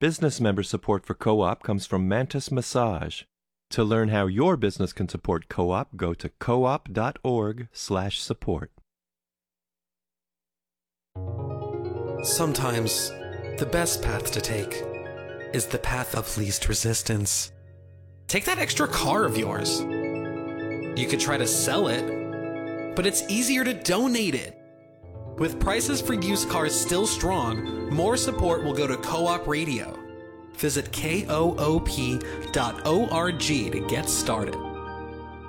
Business member support for Co-op comes from Mantis Massage. To learn how your business can support Co-op, go to coop.org/support. Sometimes, the best path to take is the path of least resistance. Take that extra car of yours. You could try to sell it, but it's easier to donate it. With prices for used cars still strong, more support will go to Co-op Radio. Visit koop.org to get started.